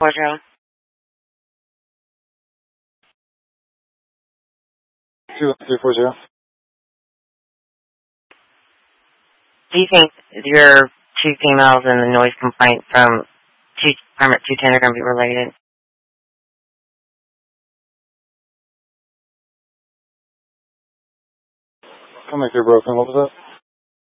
Wardrobe. 240. Do you think your two females and the noise complaint from Permit 210 are going to be related? Come make your broken. What was that?